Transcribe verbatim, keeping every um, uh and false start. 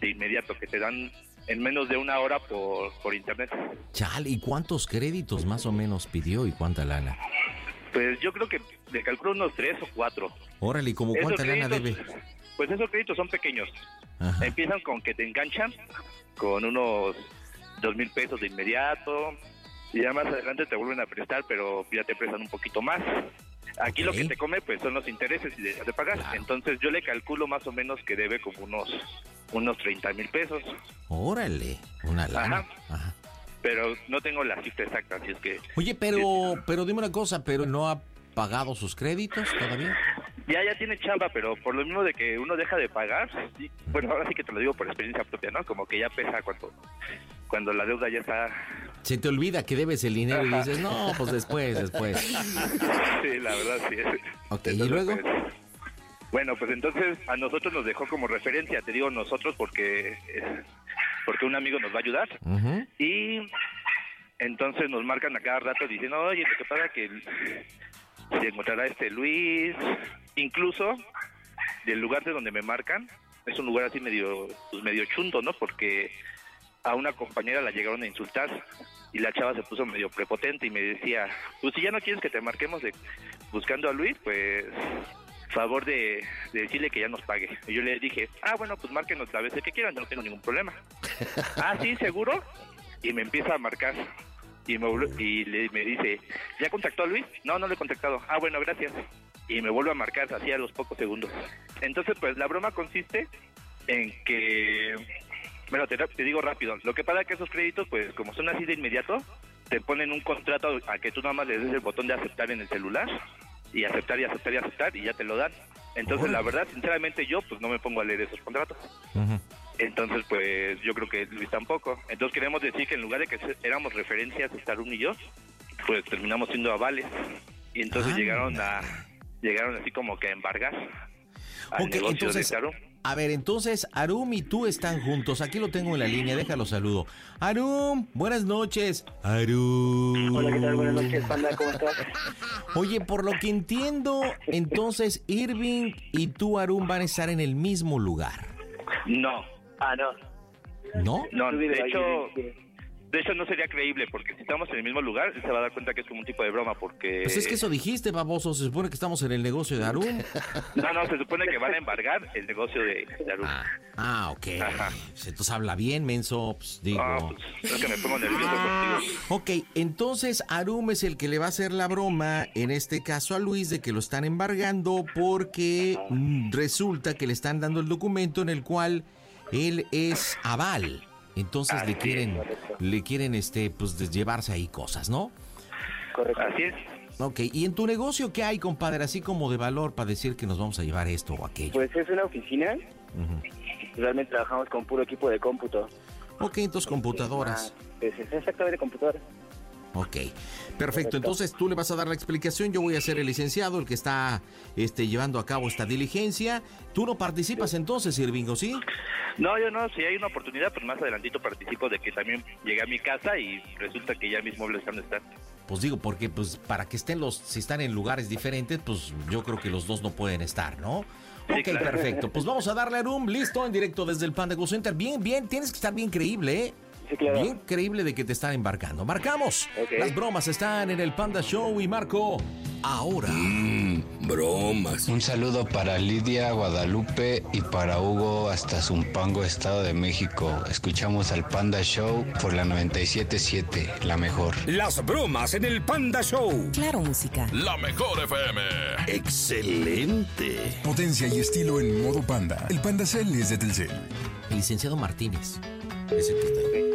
de inmediato, que te dan en menos de una hora por, por internet. Chale, ¿y cuántos créditos más o menos pidió y cuánta lana? Pues yo creo que le calculo unos tres o cuatro. Órale, ¿y como cuánta Esos lana créditos, debe? Pues esos créditos son pequeños. Ajá. Empiezan con que te enganchan con unos dos mil pesos de inmediato, y ya más adelante te vuelven a prestar, pero ya te prestan un poquito más. Aquí Ok. lo que te come pues son los intereses y dejas de pagar. Claro. Entonces yo le calculo más o menos que debe como unos unos treinta mil pesos. Órale, una lana. Ajá. Ajá. Pero no tengo la cifra exacta, así es que... Oye, pero, pero dime una cosa, ¿pero no ha pagado sus créditos todavía? Ya, ya tiene chamba, pero por lo mismo de que uno deja de pagar, sí, bueno, ahora sí que te lo digo por experiencia propia, ¿no? Como que ya pesa cuando, cuando la deuda ya está... Se te olvida que debes el dinero y Ajá. dices, no, pues después, después. Sí, la verdad, sí. Ok, ¿y Entonces, luego? pues, bueno, pues entonces a nosotros nos dejó como referencia, te digo nosotros porque, eh, porque un amigo nos va a ayudar. Ujú. Y entonces nos marcan a cada rato diciendo, oye, lo que pasa que se encontrará este Luis, incluso del lugar de donde me marcan, es un lugar así medio, pues medio chunto, ¿no? Porque a una compañera la llegaron a insultar y la chava se puso medio prepotente y me decía, pues si ya no quieres que te marquemos de, buscando a Luis, pues favor de, de decirle que ya nos pague. Y yo le dije, ah, bueno, pues márquenos la vez que quieran, no tengo ningún problema. Ah, sí, ¿seguro? Y me empieza a marcar y me vuelve- y le, me dice, ¿ya contactó a Luis? No, no le he contactado. Ah, bueno, gracias. Y me vuelve a marcar así a los pocos segundos. Entonces, pues la broma consiste en que, bueno, te, te digo rápido, lo que pasa es que esos créditos, pues como son así de inmediato, te ponen un contrato a que tú nada más le des el botón de aceptar en el celular y aceptar y aceptar y aceptar y ya te lo dan. Entonces, la verdad, sinceramente yo pues no me pongo a leer esos contratos. Ujú. Entonces, pues yo creo que Luis tampoco. Entonces queremos decir que en lugar de que se- éramos referencias Starun y yo, pues terminamos siendo avales. Y entonces Ah, llegaron a llegaron así como que a embargar al Ok, negocio entonces, de Starun. a ver, entonces Arum y tú están juntos. Aquí lo tengo en la línea, déjalo saludo. Arum, buenas noches. Arum. Hola, ¿qué tal? Buenas noches, Panda, ¿cómo estás? Oye, por lo que entiendo, entonces Irving y tú, Arum, van a estar en el mismo lugar, No, Ah, no. ¿no? no, Tú de vives ahí, hecho, sí. de hecho no sería creíble porque si estamos en el mismo lugar, él se va a dar cuenta que es como un tipo de broma porque... Pues es que eso dijiste, baboso. Se supone que estamos en el negocio de Arum. No, no, se supone que van a embargar el negocio de Starun. Ah, ah, ok. Ajá. Pues entonces habla bien, menso. Pues digo. Ah, pues es que me pongo nervioso contigo. Ok, entonces Arum es el que le va a hacer la broma, en este caso a Luis, de que lo están embargando porque mm, resulta que le están dando el documento en el cual él es aval. Entonces Así le es, quieren, correcto. le quieren este, pues de- llevarse ahí cosas, ¿no? Correcto. Así es. Ok, ¿y en tu negocio qué hay, compadre? Así como de valor para decir que nos vamos a llevar esto o aquello. Pues es una oficina. Ujú. Realmente trabajamos con puro equipo de cómputo. Ok, entonces computadoras. Ah, pues es exactamente computadoras. Ok, perfecto. Correcto. Entonces tú le vas a dar la explicación. Yo voy a ser el licenciado, el que está este, llevando a cabo esta diligencia. Tú no participas entonces, Irvingo, ¿sí? No, yo no, si hay una oportunidad, pues más adelantito participo de que también llegué a mi casa y resulta que ya mis muebles están están. Pues digo, porque pues para que estén los, si están en lugares diferentes, pues yo creo que los dos no pueden estar, ¿no? Sí, Ok, claro. perfecto. Pues vamos a darle a Arum, listo, en directo desde el Panda Go Center. Bien, bien, tienes que estar bien creíble, ¿eh? Sí, claro. Bien creíble de que te están embarcando. Marcamos. Ok. Las bromas están en el Panda Show y Marco ahora. Mmm, bromas. Un saludo para Lidia, Guadalupe y para Hugo hasta Zumpango, Estado de México. Escuchamos al Panda Show por la noventa y siete punto siete, la mejor. Las bromas en el Panda Show. Claro, música. La mejor F M. Excelente. Potencia y estilo en modo Panda. El Panda Cell es de Telcel. El licenciado Martínez es el que está ahí.